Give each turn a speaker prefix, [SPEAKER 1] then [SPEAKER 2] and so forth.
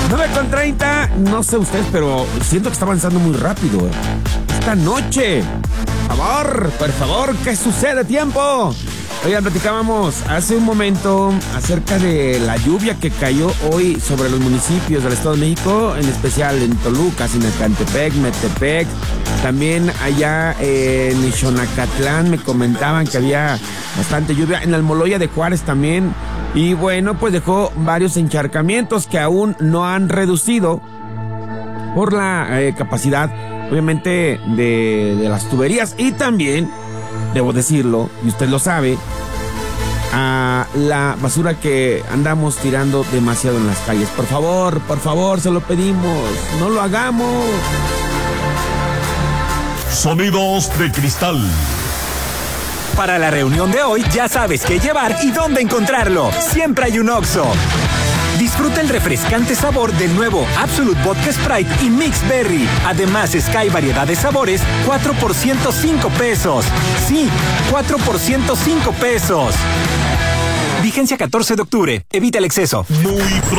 [SPEAKER 1] 9:30, no sé ustedes, pero siento que está avanzando muy rápido. Esta noche, por favor, ¿qué sucede, tiempo? Oigan, platicábamos hace un momento acerca de la lluvia que cayó hoy sobre los municipios del Estado de México, en especial en Toluca, Sinacantepec, Metepec, también allá en Xonacatlán me comentaban que había bastante lluvia, en Almoloya de Juárez también, y bueno, pues dejó varios encharcamientos que aún no han reducido por la capacidad, obviamente, de las tuberías, y también, debo decirlo, y usted lo sabe, a la basura que andamos tirando demasiado en las calles. Por favor, se lo pedimos, no lo hagamos.
[SPEAKER 2] Sonidos de cristal.
[SPEAKER 3] Para la reunión de hoy ya sabes qué llevar y dónde encontrarlo. Siempre hay un Oxxo. Disfruta el refrescante sabor del nuevo Absolut Vodka Sprite y Mix Berry. Además, Sky variedad de sabores, 4 por 105 pesos. Sí, 4 por 105 pesos. Vigencia 14 de octubre. Evita el exceso.
[SPEAKER 2] Muy